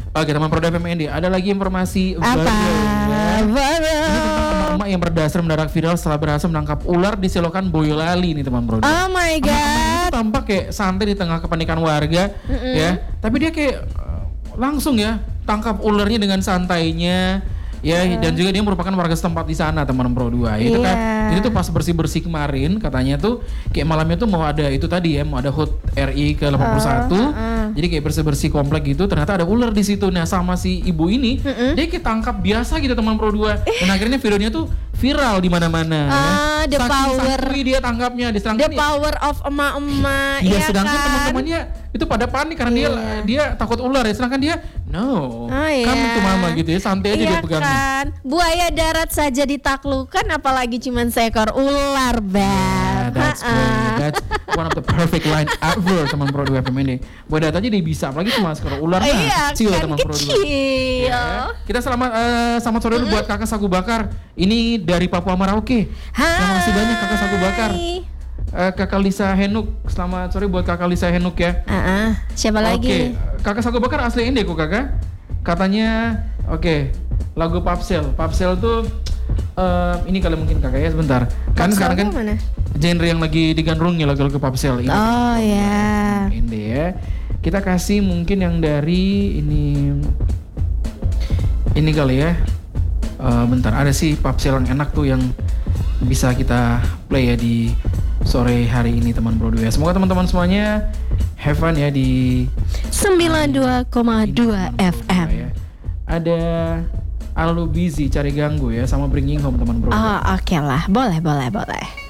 Oke teman Pro FMND, ada lagi informasi Apa? baru ya. Ini tentang emak-emak yang berdasar mendadak viral setelah berhasil menangkap ular di selokan Boyolali nih teman Pro. Oh my god. Itu tampak kayak santai di tengah kepanikan warga ya, tapi dia kayak langsung ya tangkap ularnya dengan santainya. Ya, dan juga dia merupakan warga setempat di sana teman Pro 2. Itu kan itu tuh pas bersih-bersih kemarin katanya tuh kayak malamnya tuh mau ada itu tadi ya, mau ada HUT RI ke-81. Jadi kayak bersih-bersih komplek gitu, ternyata ada ular di situ. Nah, sama si ibu ini dia kayak tangkap biasa gitu teman Pro 2. Dan akhirnya videonya tuh viral di mana-mana The power dia tangkapnya, the power of emak-emak. Iya, Ya sedangkan kan? teman-temannya itu pada panik karena dia takut ular ya, sedangkan dia come to mama gitu ya, santai aja dia pegang. Kan? Buaya darat saja ditaklukkan, apalagi cuman seekor ular, Beb. That's great. That's one of the perfect line ever teman Pro 2 FMND. Buaya darat aja dia bisa, apalagi cuma seekor ular kecil kan, teman Pro 2. kecil. Ya. Kita selamat sore dulu buat Kakak Sagu Bakar. Ini dari Papua Merauke. Terima kasih banyak Kakak Sagu Bakar. Kakak Lisa Henuk, selamat sore buat Kakak Lisa Henuk ya. Siapa lagi? Kakak Sagu Bakar asli Inde kok kakak. Katanya lagu Papsel tuh ini kali mungkin kakak ya sebentar. Kan sekarang kan mana? genre yang lagi digandrungi lagu-lagu Papsel ini. Oh ya. Inde ya. Kita kasih mungkin yang dari ini kali ya. Bentar, ada sih Papsel yang enak tuh yang bisa kita play ya di sore hari ini teman Pro 2 ya. Semoga teman-teman semuanya have fun ya di 92,2 FM. Ya. Ada Alu Busy cari ganggu ya sama Bringing Home teman Pro. Oke lah, boleh.